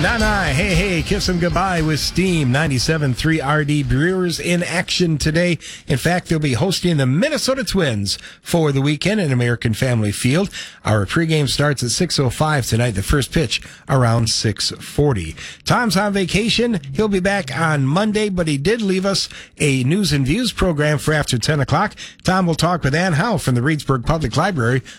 Nana, hey, hey, kiss 'em goodbye with Steam. 97.3 RD Brewers in action today. In fact, they'll be hosting the Minnesota Twins for the weekend at American Family Field. Our pregame starts at 6:05 tonight. The first pitch around 6:40. Tom's on vacation. He'll be back on Monday, but he did leave us a news and views program for after 10 o'clock. Tom will talk with Ann Howe from the Reedsburg Public Library